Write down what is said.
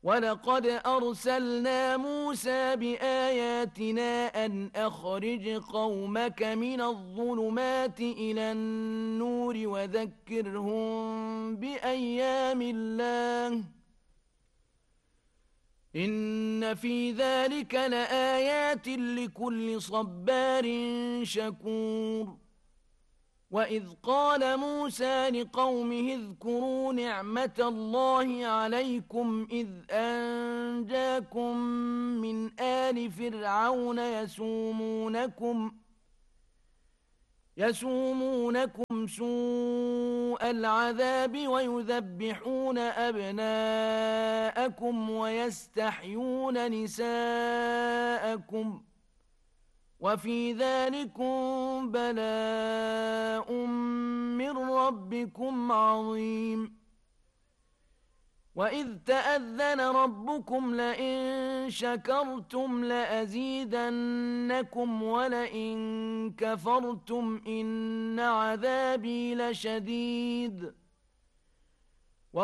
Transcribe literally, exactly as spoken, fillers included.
وَلَقَدْ أَرْسَلْنَا مُوسَى بِآيَاتِنَا أَنْ أَخْرِجْ قَوْمَكَ مِنَ الظُّلُمَاتِ إِلَى النُّورِ وَذَكِّرْهُم بِأَيَّامِ اللَّهِ ۚ إِنَّ في ذَلِكَ لَآيَاتٍ لِكُلِّ صَبَّارٍ شَكُورٍ. وَإِذْ قَالَ مُوسَى لِقَوْمِهِ اذْكُرُوا نِعْمَةَ اللَّهِ عَلَيْكُمْ إِذْ أَنجَاكُم مِّنْ آلِ فِرْعَوْنَ يَسُومُونَكُمْ يَسُومُونَكُمْ سُوءَ الْعَذَابِ وَيُذَبِّحُونَ أَبْنَاءَكُمْ وَيَسْتَحْيُونَ نِسَاءَكُمْ ۚ وَفِي ذَلِكُمْ بَلَاءٌ مِّن رَّبِّكُمْ عَظِيمٌ. وَإِذْ تَأَذَّنَ رَبُّكُمْ لَئِن شَكَرْتُمْ لَأَزِيدَنَّكُمْ وَلَئِن كَفَرْتُمْ إِنَّ عَذَابِي لَشَدِيدٌ